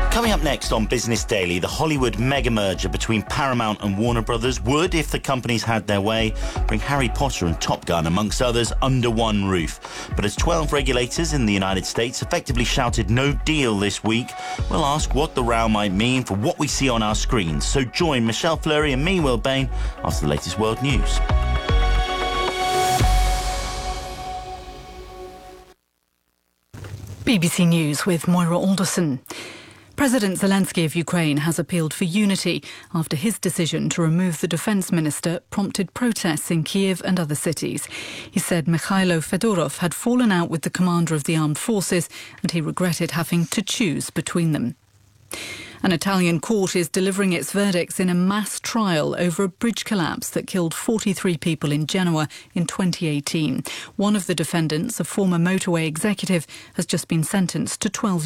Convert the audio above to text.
Coming up next on Business Daily, the Hollywood mega merger between Paramount and Warner Brothers would, if the companies had their way, bring Harry Potter and Top Gun, amongst others, under one roof. But as 12 regulators in the United States effectively shouted no deal this week, we'll ask what the row might mean for what we see on our screens. So join Michelle Fleury and me, Will Bain, after the latest world news. BBC News with Moira Alderson. President Zelensky of Ukraine has appealed for unity after his decision to remove the defence minister prompted protests in Kiev and other cities. He said Mikhailo Fedorov had fallen out with the commander of the armed forces and he regretted having to choose between them. An Italian court is delivering its verdicts in a mass trial over a bridge collapse that killed 43 people in Genoa in 2018. One of the defendants, a former motorway executive, has just been sentenced to 12